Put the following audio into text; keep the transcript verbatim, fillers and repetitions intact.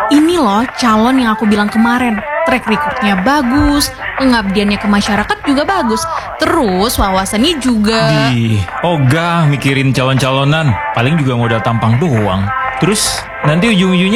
Ini loh calon yang aku bilang kemarin. Track recordnya bagus, pengabdiannya ke masyarakat juga bagus. Terus wawasannya juga... Di, ogah mikirin calon-calonan. Paling juga modal tampang doang. Terus nanti ujung-ujungnya